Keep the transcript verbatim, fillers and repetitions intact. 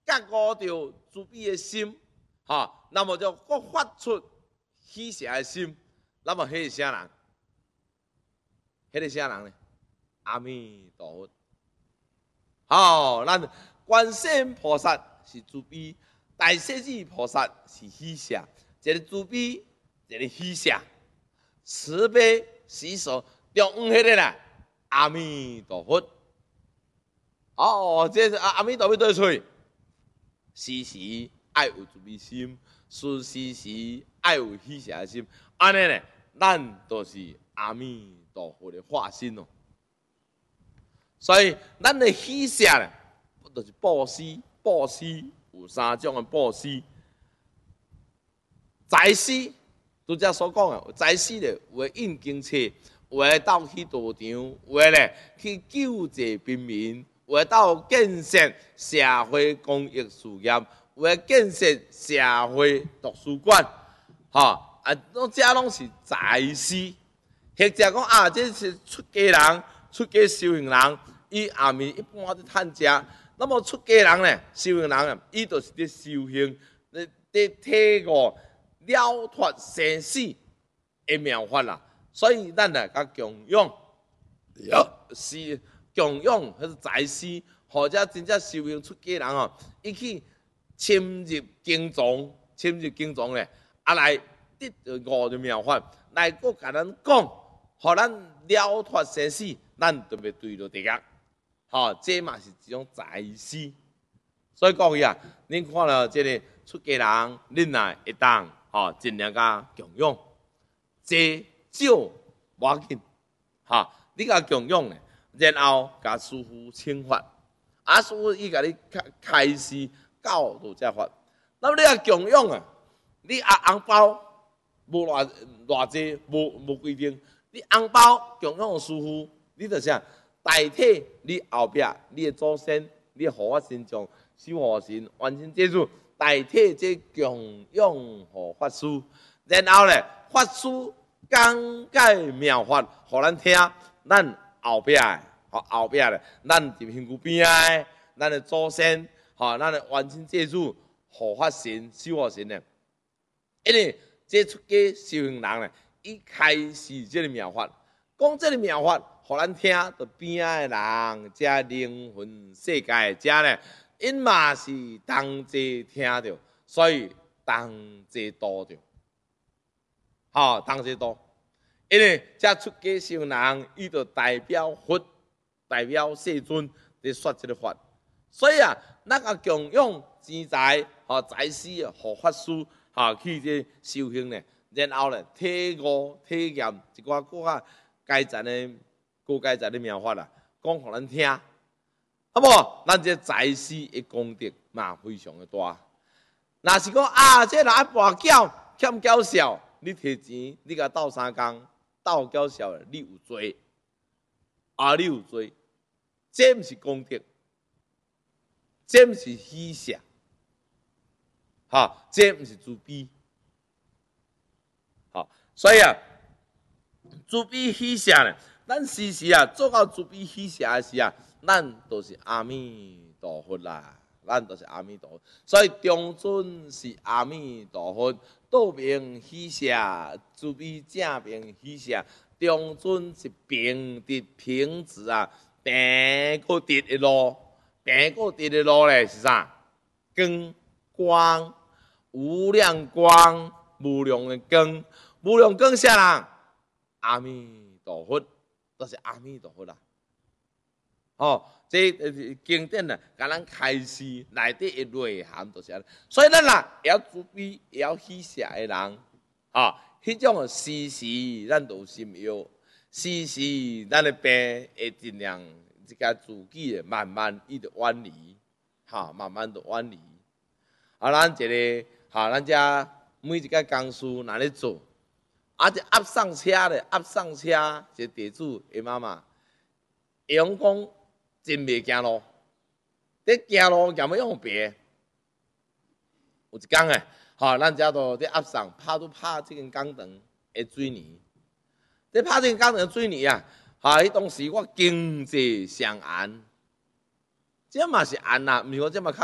觉悟着慈悲的心，哈，那么就各发出喜舍的心，那么迄是啥人？迄个啥人呢？阿弥陀佛。好，咱观世音菩萨是慈悲，大势至菩萨是喜舍，一个慈悲，一个喜舍，慈悲喜舍，中央迄个啦，阿弥陀佛。哦，这是阿阿弥陀佛对出，时时爱有慈悲心，时时时爱有喜舍的心，安尼呢，咱就是阿弥陀佛的化身哦。所以，咱的喜舍呢，就是布施，布施有三种的布施。财施，拄则所讲的，财施咧，有诶印经册，有诶斗去道场，有诶咧去救济贫民，有诶斗建设社会公益事业，有诶建设社会图书馆，吼、啊，拢这拢是财施。或者讲啊，这是出家人、出家修行人。伊下面一般在趁食，那么出家人呢，修行人啊，伊就是伫修行，伫伫体悟了脱生死的妙法啦。所以咱来甲供养，是供养迄是财施，或者真正修行出家人哦，伊去深入经藏，深入经藏咧，啊来得悟着妙法，来搁甲咱讲，互咱了脱生死，咱就袂对着地狱。吼、哦，这嘛是一种财施，所以各位啊，恁看了这个出家人，恁也会当吼、哦、尽量甲供养，这少无要紧，吼、哦，你甲供养咧，然后甲师父请法，啊师父伊甲你开开示教导这法，那么你甲供养啊，你啊红包无偌偌济，无无规定，你红包供养师父，你就啥？代替你后壁，你的祖先，你护法神像、守护神完成这组，代替这供养护法师，然后咧，法师讲解妙法，互咱听，咱后壁的，吼后壁咧，咱伫身躯边的，咱的祖先，吼，咱的完成这组护法神、守护神咧，因为这出家修行人咧，伊开始这个妙法，讲这个妙法。互咱听，着边仔的人，遮灵魂世界遮咧，因嘛是同齐听着，所以同齐度着，吼，同齐度。因为遮出家修行人，伊着代表佛，代表世尊伫说这个法，所以啊，咱啊供养钱财，吼财施，互法师，吼去这修行咧，然后咧体悟、体验一寡搁较阶层的。高阶在的妙法啦，讲互咱听，好无？咱这财施的功德嘛非常的大。若是讲啊，这若爱跋筊欠缴孝，你摕钱，你甲斗三工，斗缴孝，你有罪，啊，你有罪，这毋是功德，这毋是喜舍，哈，这毋是慈悲，好，所以啊，慈悲喜舍呢？咱时时啊，做到慈悲喜舍的时啊，咱都是阿弥陀佛啦，咱都是阿弥陀佛。所以中尊是阿弥陀佛，道明喜舍，慈悲正明喜舍。中尊是平直平直啊，平个直的路，平个直的路咧是啥？光光无量光，无量的光，无量光啥人？阿弥陀佛。都是阿弥陀佛啦，哦，这经典啊，甲咱开示内底的内涵就是安尼。所以咱啦，会晓慈悲、会晓喜舍的人，啊、哦，迄种时时咱都有心药，时时咱的病会尽量这个自己慢慢伊就远离，哈、哦，慢慢就远离。啊，咱一个，哈、哦，咱遮每一个工事哪咧做？啊！这压上车咧，压上车，一地主的妈妈，会用讲真袂行路，伫行路也要用别。有一工诶，吼，咱遮都伫压上拍拄拍即根钢藤的水泥，伫拍即根钢藤的水泥啊，吼，迄当时我经济上安，这嘛是安啦，毋是讲这嘛较。